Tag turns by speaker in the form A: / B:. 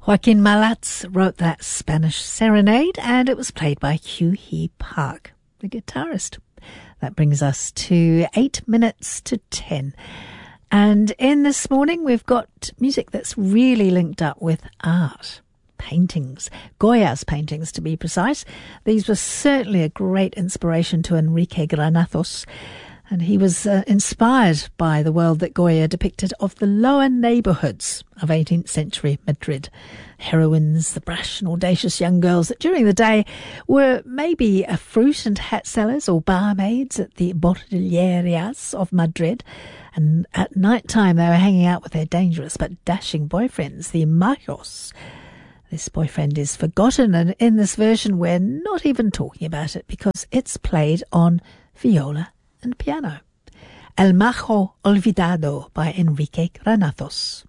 A: Joaquin Malatz wrote that Spanish serenade, and it was played by Hugh Hee Park, the guitarist. That brings us to 8 minutes to 10. And in this morning, we've got music that's really linked up with art. Paintings, Goya's paintings to be precise. These were certainly a great inspiration to Enrique Granados, and he was inspired by the world that Goya depicted of the lower neighbourhoods of 18th century Madrid. Heroines, the brash and audacious young girls that during the day were maybe fruit and hat sellers or barmaids at the bordellerias of Madrid, and at night time they were hanging out with their dangerous but dashing boyfriends, the majos. This boyfriend is forgotten, and in this version we're not even talking about it because it's played on viola and piano. El Majo Olvidado by Enrique Granados.